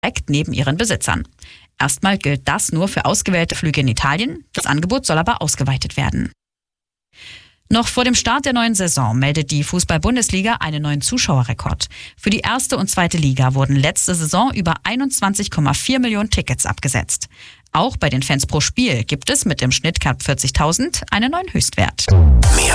direkt neben ihren Besitzern. Erstmal gilt das nur für ausgewählte Flüge in Italien. Das Angebot soll aber ausgeweitet werden. Noch vor dem Start der neuen Saison meldet die Fußball-Bundesliga einen neuen Zuschauerrekord. Für die erste und zweite Liga wurden letzte Saison über 21,4 Millionen Tickets abgesetzt. Auch bei den Fans pro Spiel gibt es mit dem Schnitt knapp 40.000 einen neuen Höchstwert.